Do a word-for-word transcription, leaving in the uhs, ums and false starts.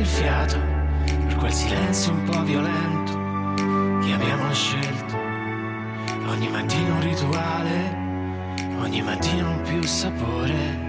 fiato per quel silenzio un po' violento che abbiamo scelto. Ogni mattino un rituale, ogni mattino più sapore.